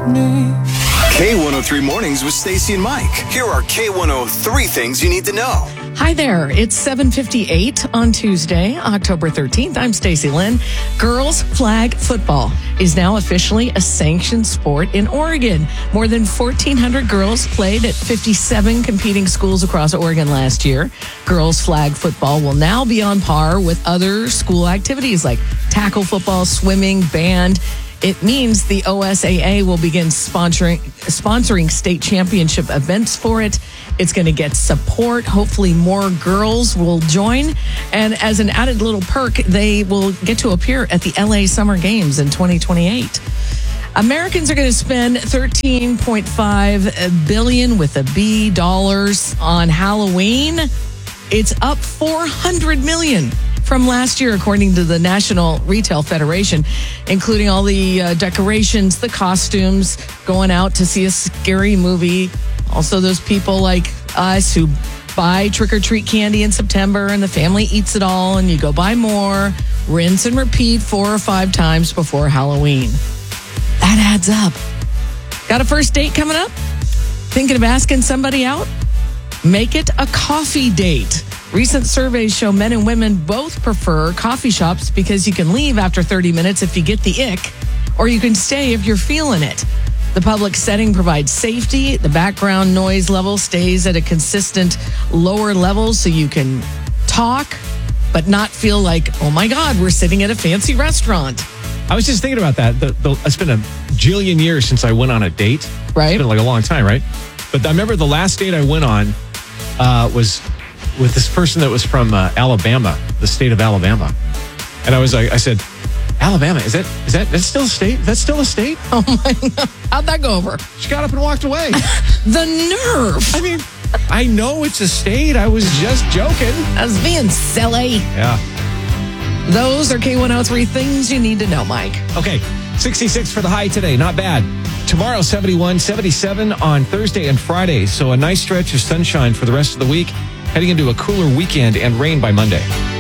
me. K103 Mornings with Stacey and Mike. Here are K103 things you need to know. Hi there. It's 7:58 on Tuesday, October 13th. I'm Stacey Lynn. Girls flag football is now officially a sanctioned sport in Oregon. More than 1,400 girls played at 57 competing schools across Oregon last year. Girls flag football will now be on par with other school activities like tackle football, swimming, band. It means the OSAA will begin sponsoring state championship events for it. It's going to get support. Hopefully more girls will join. And as an added little perk, they will get to appear at the LA Summer Games in 2028. Americans are going to spend $13.5 billion with a B dollars on Halloween. It's up $400 million from last year, according to the National Retail Federation, including all the decorations, the costumes, going out to see a scary movie. Also, those people like us who buy trick-or-treat candy in September and the family eats it all and you go buy more, rinse and repeat 4 or 5 times before Halloween. That adds up. Got a first date coming up? Thinking of asking somebody out? Make it a coffee date. Recent surveys show men and women both prefer coffee shops because you can leave after 30 minutes if you get the ick, or you can stay if you're feeling it. The public setting provides safety. The background noise level stays at a consistent lower level so you can talk, but not feel like, oh my God, we're sitting at a fancy restaurant. I was just thinking about that. It's been a jillion years since I went on a date. Right. It's been like a long time, right? But I remember the last date I went on was with this person that was from Alabama, the state of Alabama. And I said, Alabama, is that still a state? That's still a state? Oh my God. How'd that go over? She got up and walked away. The nerve. I mean, I know it's a state. I was just joking. I was being silly. Yeah. Those are K103 things you need to know, Mike. Okay, 66 for the high today. Not bad. Tomorrow, 71, 77 on Thursday and Friday. So a nice stretch of sunshine for the rest of the week. Heading into a cooler weekend and rain by Monday.